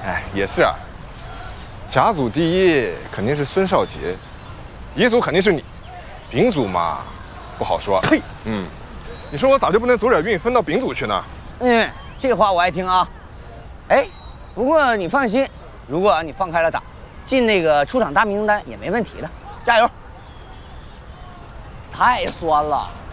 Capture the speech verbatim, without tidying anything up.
哎，也是啊。甲组第一肯定是孙少杰，乙组肯定是你，丙组嘛，不好说。 呸！ 嗯，你说我咋就不能走点运分到丙组去呢？ 嗯，这话我爱听啊。哎，不过你放心，如果你放开了打，进那个出场大名单也没问题的，加油！太酸了。